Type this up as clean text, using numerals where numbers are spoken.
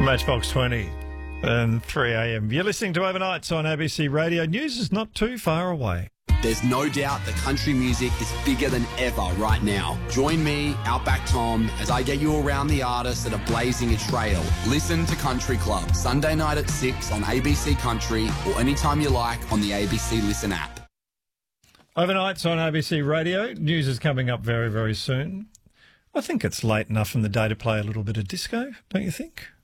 Matchbox 20 and 3 a.m. You're listening to Overnights on ABC Radio. News is not too far away. There's no doubt that country music is bigger than ever right now. Join me, Outback Tom, as I get you around the artists that are blazing a trail. Listen to Country Club, Sunday night at 6 on ABC Country or anytime you like on the ABC Listen app. Overnights on ABC Radio. News is coming up very, very soon. I think it's late enough in the day to play a little bit of disco, don't you think?